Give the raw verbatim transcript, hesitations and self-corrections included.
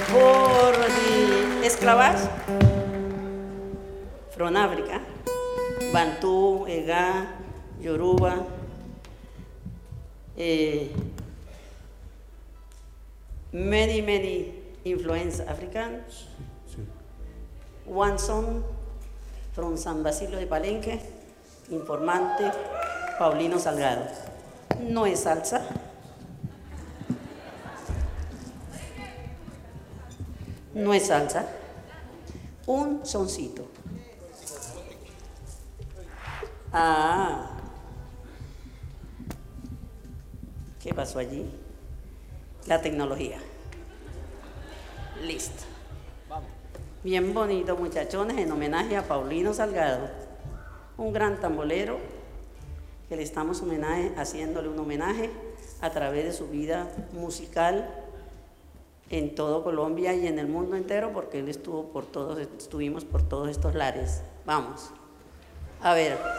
por the esclavage from Africa, Bantu, Ega, Yoruba, eh, many, many influence Africans. One son from San Basilio de Palenque, informante Paulino Salgado. No es salsa. No es salsa. Un soncito. Ah. ¿Qué pasó allí? La tecnología. Listo. Bien bonito, muchachones, en homenaje a Paulino Salgado, un gran tambolero que le estamos homenaje, haciéndole un homenaje a través de su vida musical en todo Colombia y en el mundo entero, porque él estuvo por todos, estuvimos por todos estos lares. Vamos, a ver.